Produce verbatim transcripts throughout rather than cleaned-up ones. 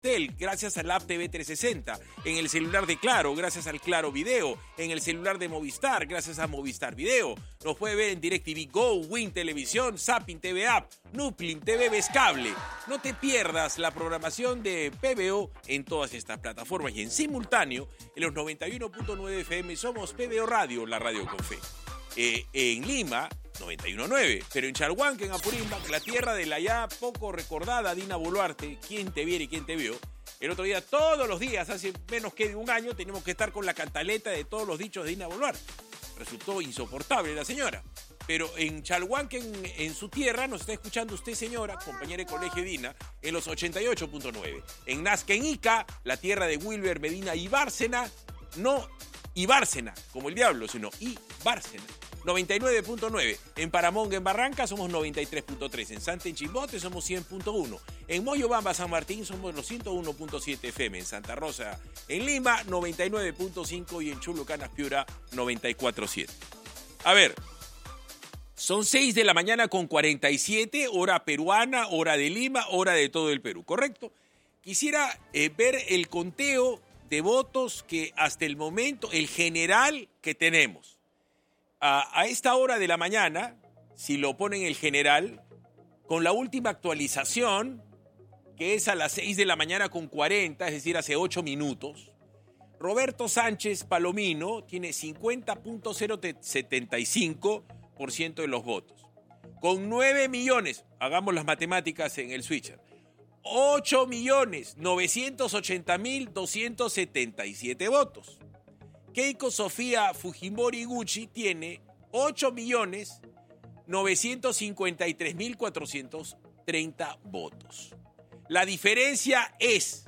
Tel, gracias al app T V trescientos sesenta, en el celular de Claro, gracias al Claro Video, en el celular de Movistar, gracias a Movistar Video. Nos puede ver en DirecTV Go, Win Televisión, Zapping T V App, Nuplin, T V Ves Cable. No te pierdas la programación de P B O en todas estas plataformas y en simultáneo, en los noventa y uno punto nueve F M somos P B O Radio, la radio con fe. Eh, en Lima, noventa y uno punto nueve, pero en Chalhuanca, en Apurímac, la tierra de la ya poco recordada Dina Boluarte, quién te viera y quién te vio. El otro día, todos los días, hace menos que un año, teníamos que estar con la cantaleta de todos los dichos de Dina Boluarte. Resultó insoportable la señora. Pero en Chalhuanca, en, en su tierra, nos está escuchando usted, señora, compañera de colegio Dina, en los ochenta y ocho punto nueve. En Nazca, en Ica, la tierra de Wilber Medina y Bárcena, no Ibárcena, como el diablo, sino Ibárcena. noventa y nueve punto nueve. En Paramonga, en Barranca, somos noventa y tres punto tres. En Santa en Chimbote somos cien punto uno. En Moyobamba, San Martín, somos los ciento uno punto siete F M. En Santa Rosa, en Lima, noventa y nueve punto cinco. Y en Chulucanas, Piura, noventa y cuatro punto siete. A ver, son seis de la mañana con cuarenta y siete, hora peruana, hora de Lima, hora de todo el Perú, ¿correcto? Quisiera eh, ver el conteo de votos que hasta el momento, el general que tenemos. A, a esta hora de la mañana, si lo ponen el general, con la última actualización, que es a las seis de la mañana con cuarenta, es decir, hace ocho minutos, Roberto Sánchez Palomino tiene cincuenta punto cero setenta y cinco por ciento de los votos. Con nueve millones, hagamos las matemáticas en el switcher, ocho millones novecientos ochenta mil doscientos setenta y siete votos. Keiko Sofía Fujimori Gucci tiene ocho millones novecientos cincuenta y tres mil cuatrocientos treinta votos. La diferencia es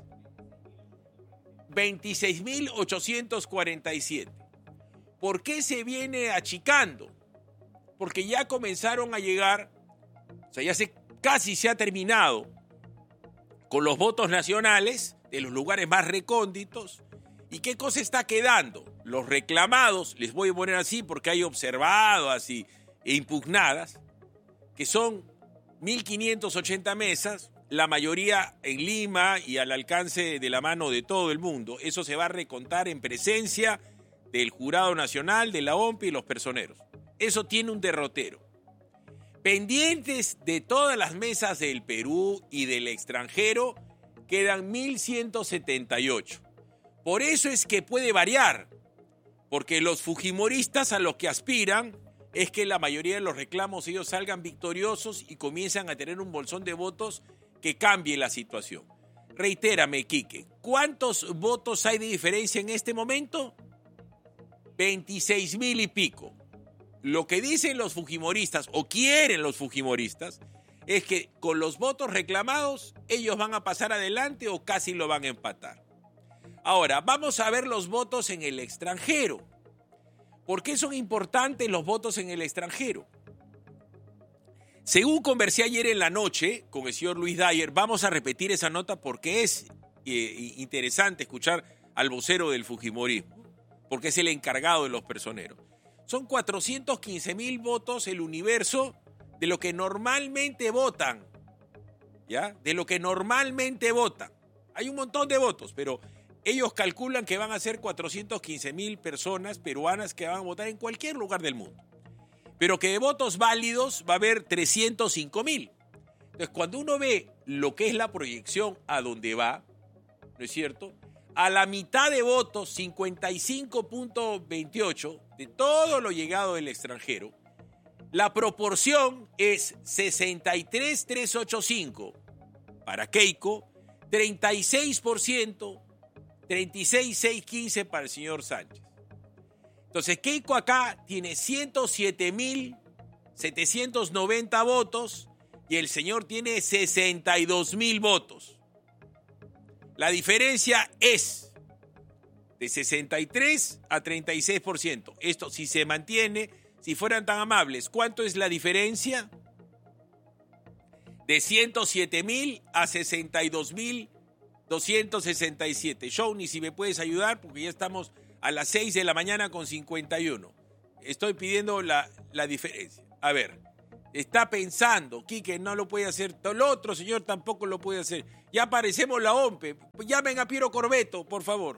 veintiséis mil ochocientos cuarenta y siete. ¿Por qué se viene achicando? Porque ya comenzaron a llegar, o sea, ya se, casi se ha terminado con los votos nacionales de los lugares más recónditos. ¿Y qué cosa está quedando? Los reclamados, les voy a poner así porque hay observadas y, e impugnadas, que son mil quinientas ochenta mesas, la mayoría en Lima y al alcance de la mano de todo el mundo. Eso se va a recontar en presencia del Jurado Nacional, de la O M P y los personeros. Eso tiene un derrotero. Pendientes de todas las mesas del Perú y del extranjero, quedan mil ciento setenta y ocho. Por eso es que puede variar, porque los fujimoristas a los que aspiran es que la mayoría de los reclamos ellos salgan victoriosos y comiencen a tener un bolsón de votos que cambie la situación. Reitérame, Quique, ¿cuántos votos hay de diferencia en este momento? veintiséis mil y pico. Lo que dicen los fujimoristas, o quieren los fujimoristas, es que con los votos reclamados ellos van a pasar adelante o casi lo van a empatar. Ahora, vamos a ver los votos en el extranjero. ¿Por qué son importantes los votos en el extranjero? Según conversé ayer en la noche con el señor Luis Dyer, vamos a repetir esa nota porque es eh, interesante escuchar al vocero del fujimorismo, porque es el encargado de los personeros. Son cuatrocientos quince mil votos el universo de lo que normalmente votan, ¿ya? De lo que normalmente votan. Hay un montón de votos, pero ellos calculan que van a ser cuatrocientos quince mil personas peruanas que van a votar en cualquier lugar del mundo. Pero que de votos válidos va a haber trescientos cinco mil. Entonces, cuando uno ve lo que es la proyección a dónde va, ¿no es cierto? A la mitad de votos, cincuenta y cinco punto veintiocho, de todo lo llegado del extranjero, la proporción es sesenta y tres punto trescientos ochenta y cinco para Keiko, treinta y seis por ciento, treinta y seis punto seiscientos quince para el señor Sánchez. Entonces, Keiko acá tiene ciento siete mil setecientos noventa votos y el señor tiene sesenta y dos mil votos. La diferencia es de sesenta y tres a treinta y seis por ciento. Esto, si se mantiene, si fueran tan amables, ¿cuánto es la diferencia? De ciento siete mil a sesenta y dos mil doscientos sesenta y siete. Shawnee, si me puedes ayudar, porque ya estamos a las seis de la mañana con cincuenta y uno. Estoy pidiendo la, la diferencia. A ver, está pensando, Quique no lo puede hacer, el otro señor tampoco lo puede hacer. Ya parecemos la O M P E. Llamen a Piero Corbeto, por favor.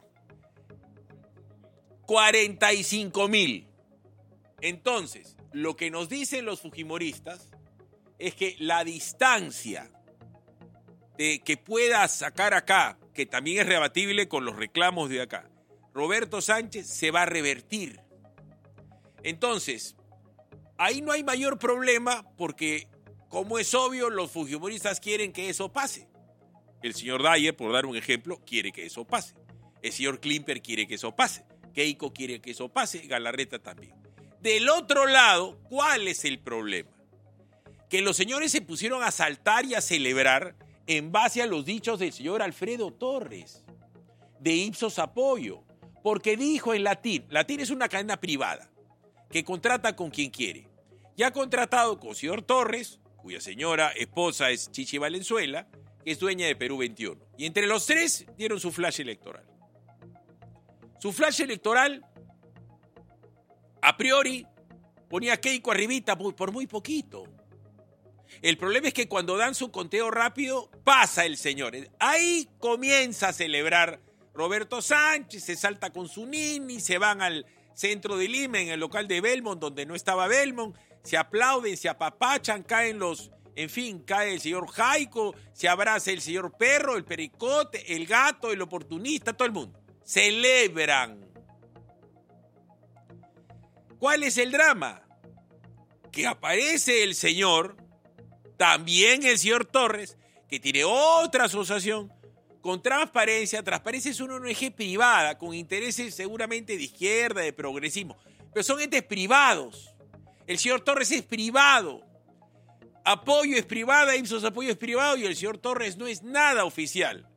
cuarenta y cinco mil. Entonces, lo que nos dicen los fujimoristas es que la distancia de que pueda sacar acá, que también es rebatible con los reclamos de acá, Roberto Sánchez se va a revertir. Entonces, ahí no hay mayor problema porque, como es obvio, los fujimoristas quieren que eso pase. El señor Dyer, por dar un ejemplo, quiere que eso pase. El señor Klimper quiere que eso pase. Keiko quiere que eso pase. Galarreta también. Del otro lado, ¿cuál es el problema? Que los señores se pusieron a saltar y a celebrar en base a los dichos del señor Alfredo Torres, de Ipsos Apoyo, porque dijo en Latín, Latín es una cadena privada, que contrata con quien quiere. Y ha contratado con el señor Torres, cuya señora esposa es Chichi Valenzuela, que es dueña de Perú veintiuno. Y entre los tres dieron su flash electoral. Su flash electoral, a priori, ponía a Keiko arribita por muy poquito. El problema es que cuando dan su conteo rápido, pasa el señor. Ahí comienza a celebrar Roberto Sánchez, se salta con su nini, se van al centro de Lima, en el local de Belmont, donde no estaba Belmont, se aplauden, se apapachan, caen los, en fin, cae el señor Jaico, se abraza el señor Perro, el Pericote, el gato, el oportunista, todo el mundo. Celebran. ¿Cuál es el drama? Que aparece el señor, también el señor Torres, que tiene otra asociación con Transparencia. Transparencia es una O N G privada con intereses seguramente de izquierda, de progresismo, pero son entes privados. El señor Torres es privado, Apoyo es privada, Ipsos Apoyo es privado y el señor Torres no es nada oficial.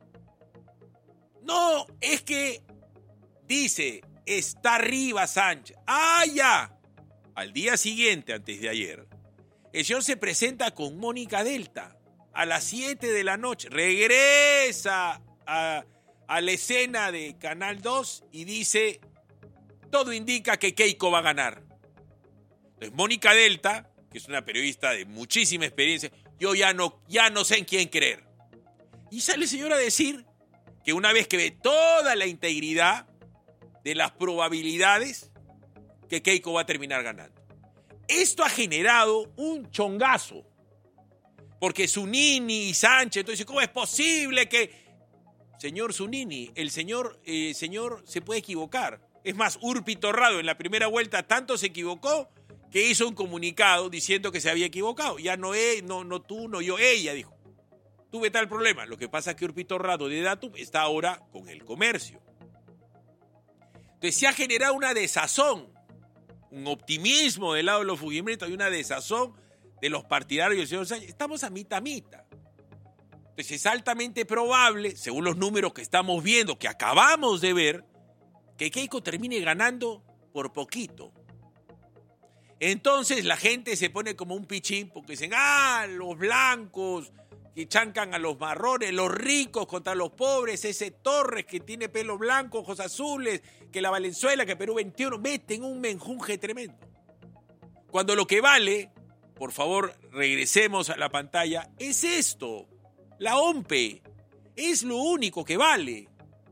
No, es que dice, está arriba Sánchez. ¡Ah, ya! Al día siguiente, antes de ayer, el señor se presenta con Mónica Delta a las siete de la noche. Regresa a, a la escena de Canal dos y dice, todo indica que Keiko va a ganar. Entonces, Mónica Delta, que es una periodista de muchísima experiencia, yo ya no, ya no sé en quién creer. Y sale el señor a decir que una vez que ve toda la integridad de las probabilidades, que Keiko va a terminar ganando. Esto ha generado un chongazo, porque Zunini y Sánchez, entonces, ¿cómo es posible que... Señor Zunini, el señor, eh, señor se puede equivocar. Es más, Urpi Torrado en la primera vuelta tanto se equivocó que hizo un comunicado diciendo que se había equivocado. Ya no, es, no, no tú, no yo, ella dijo. Tuve tal problema. Lo que pasa es que Urpi Torrado de Datum está ahora con el comercio. Entonces se ha generado una desazón, un optimismo del lado de los fujimoristas y una desazón de los partidarios del señor Sánchez. Estamos a mitad a mitad. Entonces es altamente probable, según los números que estamos viendo, que acabamos de ver, que Keiko termine ganando por poquito. Entonces la gente se pone como un pichín porque dicen, ah, los blancos que chancan a los marrones, los ricos contra los pobres, ese Torres que tiene pelo blanco, ojos azules, que la Valenzuela, que Perú veintiuno, meten un menjunje tremendo. Cuando lo que vale, por favor, regresemos a la pantalla, es esto, la O M P E, es lo único que vale.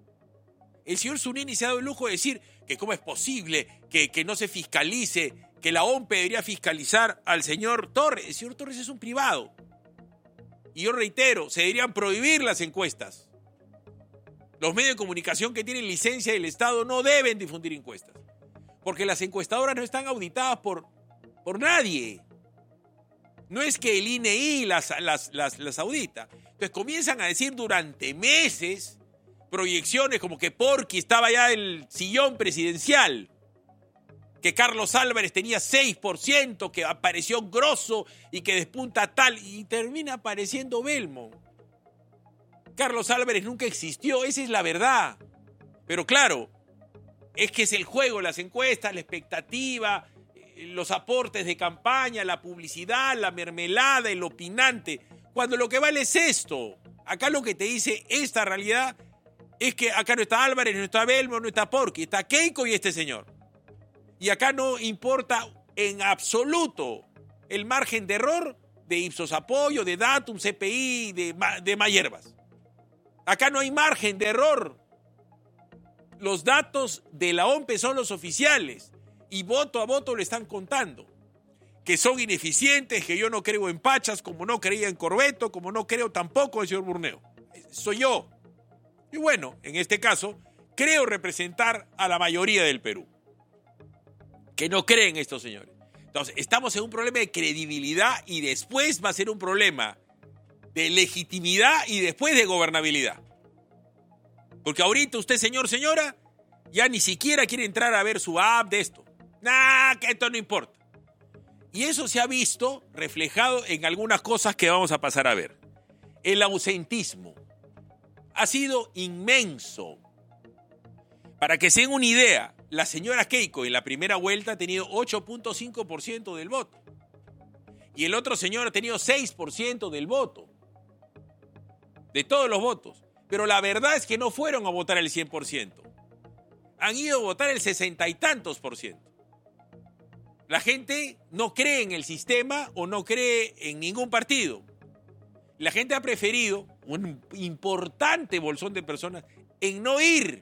El señor Zunini se ha dado el lujo de decir que cómo es posible que, que no se fiscalice, que la O M P E debería fiscalizar al señor Torres. El señor Torres es un privado. Y yo reitero, se deberían prohibir las encuestas. Los medios de comunicación que tienen licencia del Estado no deben difundir encuestas. Porque las encuestadoras no están auditadas por, por nadie. No es que el I N E I las, las, las, las audita. Entonces comienzan a decir durante meses proyecciones como que Porky estaba ya en el sillón presidencial, que Carlos Álvarez tenía seis por ciento, que apareció Grosso y que despunta tal, y termina apareciendo Belmont. Carlos Álvarez nunca existió, esa es la verdad. Pero claro, es que es el juego, las encuestas, la expectativa, los aportes de campaña, la publicidad, la mermelada, el opinante, cuando lo que vale es esto. Acá lo que te dice esta realidad es que acá no está Álvarez, no está Belmont, no está Porky, está Keiko y este señor. Y acá no importa en absoluto el margen de error de Ipsos Apoyo, de Datum, C P I, de, de Mayherbas. Acá no hay margen de error. Los datos de la O M P E son los oficiales y voto a voto le están contando. Que son ineficientes, que yo no creo en Pachas, como no creía en Corbeto, como no creo tampoco en el señor Burneo. Soy yo. Y bueno, en este caso, creo representar a la mayoría del Perú, que no creen estos señores. Entonces, estamos en un problema de credibilidad y después va a ser un problema de legitimidad y después de gobernabilidad. Porque ahorita usted, señor, señora, ya ni siquiera quiere entrar a ver su app de esto. Nah, que esto no importa. Y eso se ha visto reflejado en algunas cosas que vamos a pasar a ver. El ausentismo ha sido inmenso. Para que se den una idea, la señora Keiko en la primera vuelta ha tenido ocho punto cinco por ciento del voto. Y el otro señor ha tenido seis por ciento del voto. De todos los votos. Pero la verdad es que no fueron a votar el cien por ciento. Han ido a votar el sesenta y tantos por ciento. La gente no cree en el sistema o no cree en ningún partido. La gente ha preferido, un importante bolsón de personas, en no ir.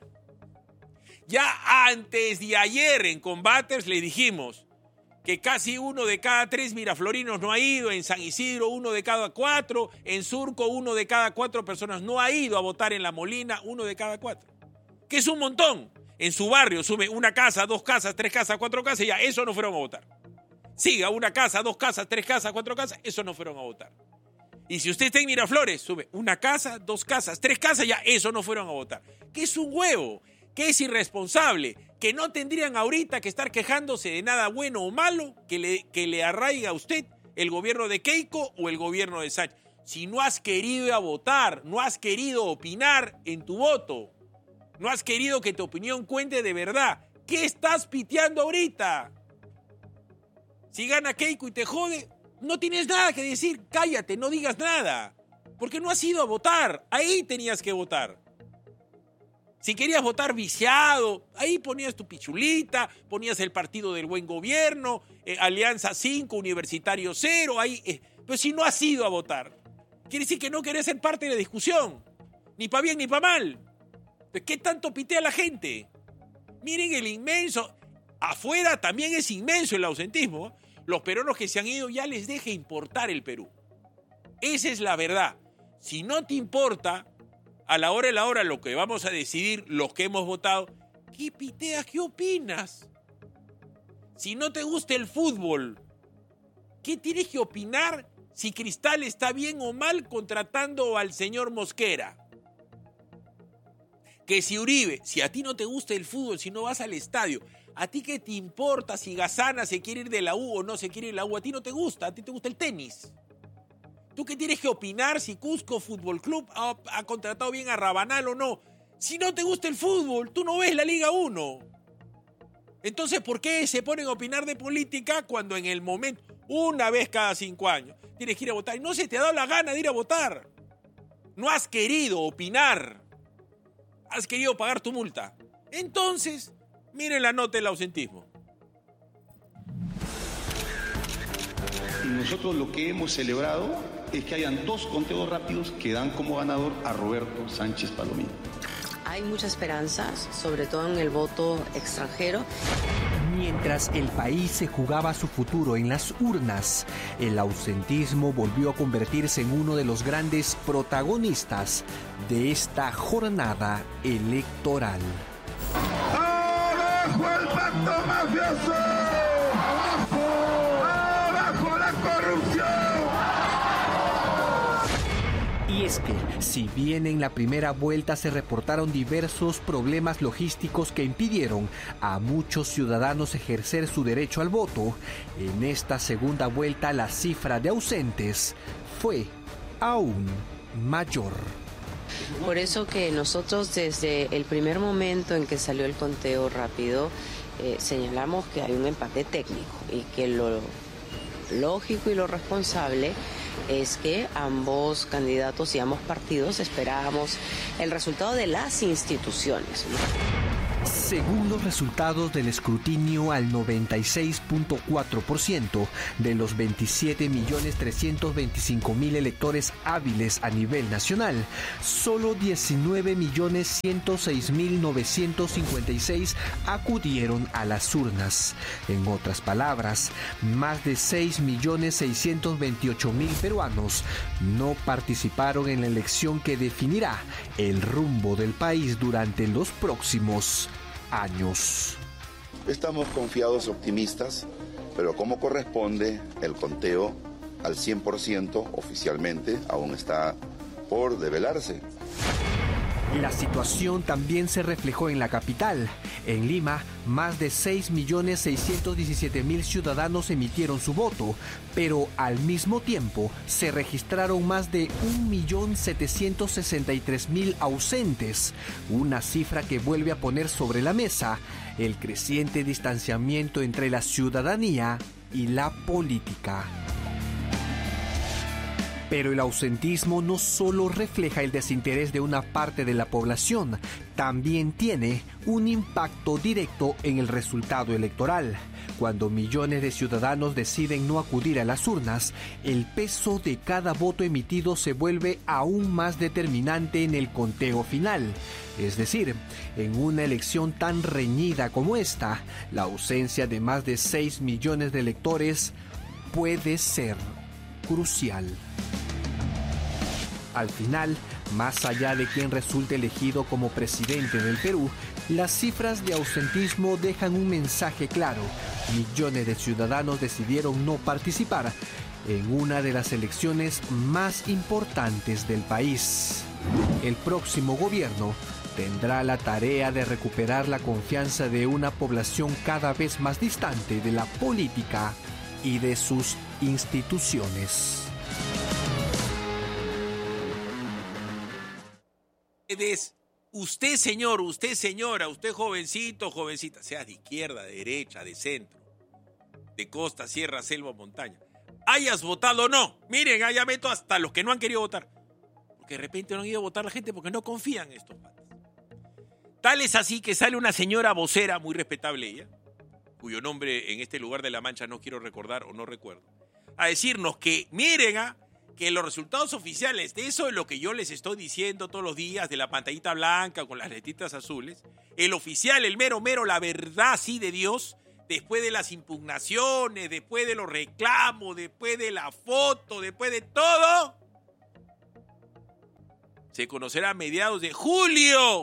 Ya antes de ayer en Combaters le dijimos que casi uno de cada tres miraflorinos no ha ido, en San Isidro uno de cada cuatro, en Surco uno de cada cuatro personas no ha ido a votar, en La Molina uno de cada cuatro. Que es un montón. En su barrio sube una casa, dos casas, tres casas, cuatro casas y ya, eso no fueron a votar. Siga una casa, dos casas, tres casas, cuatro casas, eso no fueron a votar. Y si usted está en Miraflores, sube una casa, dos casas, tres casas, ya, eso no fueron a votar. Que es un huevo, que es irresponsable, que no tendrían ahorita que estar quejándose de nada bueno o malo que le, que le arraiga a usted el gobierno de Keiko o el gobierno de Sánchez. Si no has querido ir a votar, no has querido opinar en tu voto, no has querido que tu opinión cuente de verdad, ¿qué estás piteando ahorita? Si gana Keiko y te jode, no tienes nada que decir, cállate, no digas nada, porque no has ido a votar, ahí tenías que votar. Si querías votar viciado, ahí ponías tu pichulita, ponías el partido del buen gobierno, eh, Alianza cinco, Universitario cero, ahí, eh, pero si no has ido a votar, quiere decir que no querés ser parte de la discusión, ni para bien ni para mal. ¿Qué tanto pitea la gente? Miren el inmenso, afuera también es inmenso el ausentismo. Los peruanos que se han ido ya les deja importar el Perú. Esa es la verdad. Si no te importa, a la hora de la hora lo que vamos a decidir, los que hemos votado, ¿qué piteas? ¿Qué opinas? Si no te gusta el fútbol, ¿qué tienes que opinar si Cristal está bien o mal contratando al señor Mosquera? Que si Uribe, si a ti no te gusta el fútbol, si no vas al estadio, ¿a ti qué te importa si Gazana se quiere ir de la U o no se quiere ir de la U? A ti no te gusta, a ti te gusta el tenis. ¿Tú qué tienes que opinar si Cusco Fútbol Club ha, ha contratado bien a Rabanal o no? Si no te gusta el fútbol, tú no ves la Liga uno. Entonces, ¿por qué se ponen a opinar de política cuando en el momento, una vez cada cinco años, tienes que ir a votar? Y no se te ha dado la gana de ir a votar. No has querido opinar. Has querido pagar tu multa. Entonces, miren la nota del ausentismo. Y nosotros lo que hemos celebrado es que hayan dos conteos rápidos que dan como ganador a Roberto Sánchez Palomino. Hay mucha esperanza, sobre todo en el voto extranjero. Mientras el país se jugaba su futuro en las urnas, el ausentismo volvió a convertirse en uno de los grandes protagonistas de esta jornada electoral. ¡Abajo el pacto mafioso! ¡Abajo! ¡Abajo la corrupción! Y es que, si bien en la primera vuelta se reportaron diversos problemas logísticos que impidieron a muchos ciudadanos ejercer su derecho al voto, en esta segunda vuelta la cifra de ausentes fue aún mayor. Por eso que nosotros desde el primer momento en que salió el conteo rápido, eh, señalamos que hay un empate técnico y que lo lógico y lo responsable es que ambos candidatos y ambos partidos esperábamos el resultado de las instituciones, ¿no? Según los resultados del escrutinio, al noventa y seis punto cuatro por ciento de los veintisiete millones trescientos veinticinco mil electores hábiles a nivel nacional, solo diecinueve millones ciento seis mil novecientos cincuenta y seis acudieron a las urnas. En otras palabras, más de seis millones seiscientos veintiocho mil peruanos no participaron en la elección que definirá el rumbo del país durante los próximos años. Estamos confiados, optimistas, pero como corresponde, el conteo al cien por ciento oficialmente aún está por develarse. La situación también se reflejó en la capital. En Lima, más de seis millones seiscientos diecisiete mil ciudadanos emitieron su voto, pero al mismo tiempo se registraron más de un millón setecientos sesenta y tres mil ausentes, una cifra que vuelve a poner sobre la mesa el creciente distanciamiento entre la ciudadanía y la política. Pero el ausentismo no solo refleja el desinterés de una parte de la población, también tiene un impacto directo en el resultado electoral. Cuando millones de ciudadanos deciden no acudir a las urnas, el peso de cada voto emitido se vuelve aún más determinante en el conteo final. Es decir, en una elección tan reñida como esta, la ausencia de más de seis millones de electores puede ser crucial. Al final, más allá de quien resulte elegido como presidente del Perú, las cifras de ausentismo dejan un mensaje claro. Millones de ciudadanos decidieron no participar en una de las elecciones más importantes del país. El próximo gobierno tendrá la tarea de recuperar la confianza de una población cada vez más distante de la política y de sus instituciones. Usted, señor, usted, señora, usted, jovencito, jovencita, sea de izquierda, de derecha, de centro, de costa, sierra, selva, montaña, hayas votado o no, miren, allá meto hasta los que no han querido votar, porque de repente no han ido a votar la gente porque no confían en estos patas. Tal es así que sale una señora vocera, muy respetable ella, cuyo nombre en este lugar de La Mancha no quiero recordar o no recuerdo, a decirnos que, miren, ah, que los resultados oficiales de eso es lo que yo les estoy diciendo todos los días, de la pantallita blanca con las letritas azules, el oficial, el mero mero, la verdad sí de Dios, después de las impugnaciones, después de los reclamos, después de la foto, después de todo, se conocerá a mediados de julio.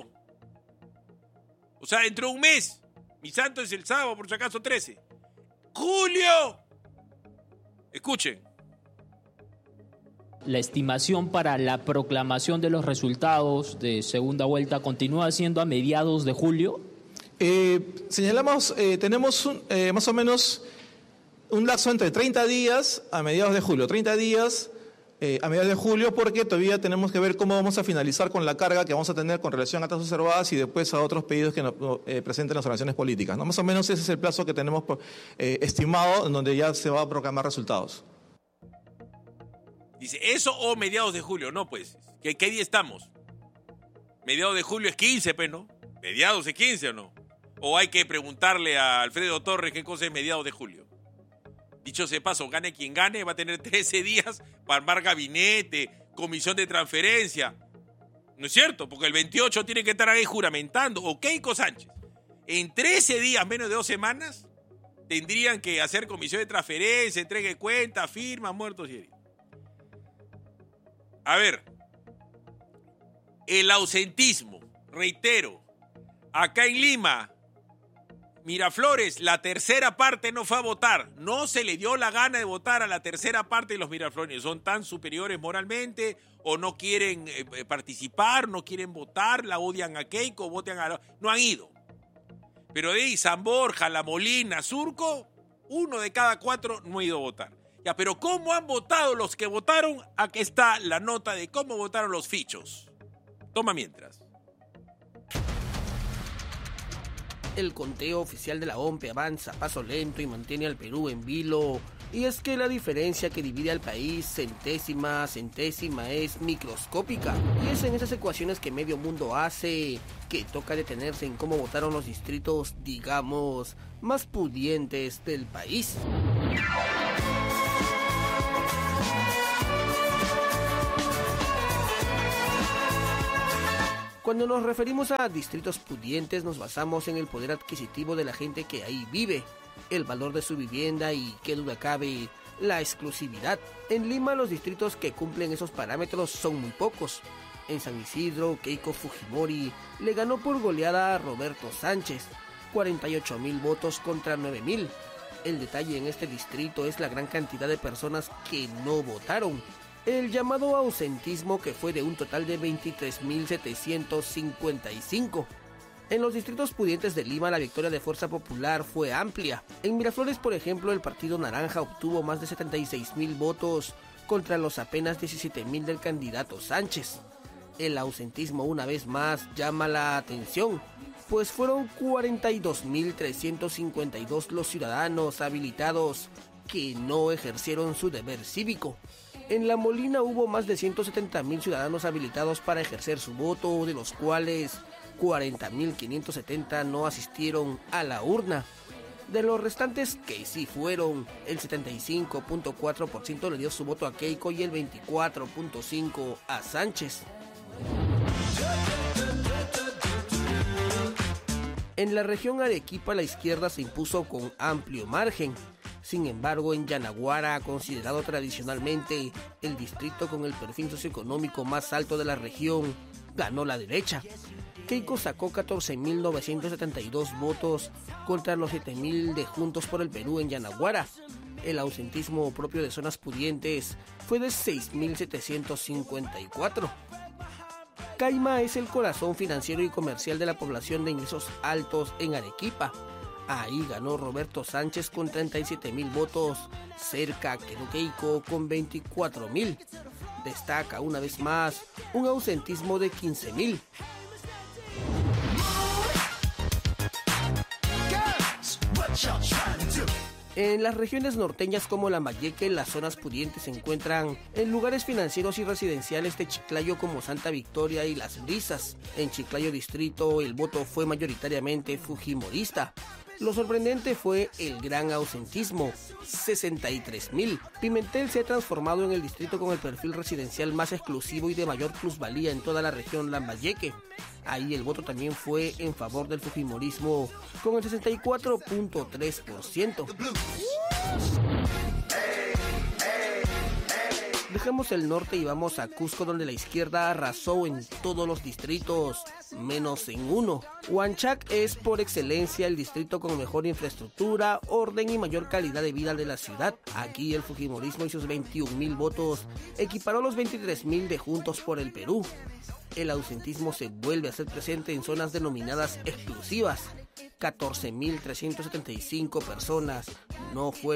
O sea, dentro de un mes. Mi santo es el sábado, por si acaso trece. ¡Julio! Escuchen. La estimación para la proclamación de los resultados de segunda vuelta continúa siendo a mediados de julio. Eh, señalamos, eh, tenemos un, eh, más o menos un lapso entre treinta días a mediados de julio. treinta días eh, a mediados de julio porque todavía tenemos que ver cómo vamos a finalizar con la carga que vamos a tener con relación a tasas observadas y después a otros pedidos que nos eh, presenten las organizaciones políticas, ¿no? Más o menos ese es el plazo que tenemos eh, estimado en donde ya se va a proclamar resultados. Dice, ¿eso o mediados de julio? No, pues, ¿qué, qué día estamos? Mediados de julio es quince, pues, ¿no? ¿Mediados es quince o no? ¿O hay que preguntarle a Alfredo Torres qué cosa es mediados de julio? Dicho sea paso, gane quien gane, va a tener trece días para armar gabinete, comisión de transferencia. ¿No es cierto? Porque el veintiocho tiene que estar ahí juramentando. ¿O Keiko Sánchez? En trece días, menos de dos semanas, tendrían que hacer comisión de transferencia, entrega de cuenta, firma, muertos y heridos. A ver, el ausentismo, reitero, acá en Lima, Miraflores, la tercera parte no fue a votar, no se le dio la gana de votar a la tercera parte de los miraflores, son tan superiores moralmente o no quieren eh, participar, no quieren votar, la odian a Keiko, votan a... no han ido. Pero de ahí, San Borja, La Molina, Surco, uno de cada cuatro no ha ido a votar. Ya, pero ¿cómo han votado los que votaron? Aquí está la nota de cómo votaron los fichos. Toma mientras. El conteo oficial de la O M P E avanza a paso lento y mantiene al Perú en vilo Y es que la diferencia que divide al país centésima a centésima es microscópica. Y es en esas ecuaciones que medio mundo hace que toca detenerse en cómo votaron los distritos, digamos, más pudientes del país. Cuando nos referimos a distritos pudientes, nos basamos en el poder adquisitivo de la gente que ahí vive, el valor de su vivienda y, qué duda cabe, la exclusividad. En Lima, los distritos que cumplen esos parámetros son muy pocos. En San Isidro, Keiko Fujimori le ganó por goleada a Roberto Sánchez, cuarenta y ocho mil votos contra nueve mil. El detalle en este distrito es la gran cantidad de personas que no votaron. El llamado ausentismo, que fue de un total de veintitrés mil setecientos cincuenta y cinco. En los distritos pudientes de Lima, la victoria de Fuerza Popular fue amplia. En Miraflores, por ejemplo, el Partido Naranja obtuvo más de setenta y seis mil votos contra los apenas diecisiete mil del candidato Sánchez. El ausentismo, una vez más, llama la atención, pues fueron cuarenta y dos mil trescientos cincuenta y dos los ciudadanos habilitados que no ejercieron su deber cívico. En La Molina hubo más de ciento setenta mil ciudadanos habilitados para ejercer su voto, de los cuales cuarenta mil quinientos setenta no asistieron a la urna. De los restantes que sí fueron, el setenta y cinco punto cuatro por ciento le dio su voto a Keiko y el veinticuatro punto cinco por ciento a Sánchez. En la región Arequipa, la izquierda se impuso con amplio margen. Sin embargo, en Yanaguara, considerado tradicionalmente el distrito con el perfil socioeconómico más alto de la región, ganó la derecha. Keiko sacó catorce mil novecientos setenta y dos votos contra los siete mil de Juntos por el Perú en Yanaguara. El ausentismo propio de zonas pudientes fue de seis mil setecientos cincuenta y cuatro. Caima es el corazón financiero y comercial de la población de ingresos altos en Arequipa. Ahí ganó Roberto Sánchez con treinta y siete mil votos, cerca quedó Keiko con veinticuatro mil. Destaca una vez más un ausentismo de quince mil. En las regiones norteñas como Lambayeque, las zonas pudientes se encuentran en lugares financieros y residenciales de Chiclayo como Santa Victoria y Las Brisas. En Chiclayo distrito el voto fue mayoritariamente fujimorista. Lo sorprendente fue el gran ausentismo, sesenta y tres mil. Pimentel se ha transformado en el distrito con el perfil residencial más exclusivo y de mayor plusvalía en toda la región Lambayeque. Ahí el voto también fue en favor del fujimorismo con el sesenta y cuatro punto tres por ciento. Dejamos el norte y vamos a Cusco, donde la izquierda arrasó en todos los distritos, menos en uno. Huanchac es por excelencia el distrito con mejor infraestructura, orden y mayor calidad de vida de la ciudad. Aquí el fujimorismo y sus veintiún mil votos equiparó los veintitrés mil de Juntos por el Perú. El ausentismo se vuelve a ser presente en zonas denominadas exclusivas. catorce mil trescientas setenta y cinco personas no fueron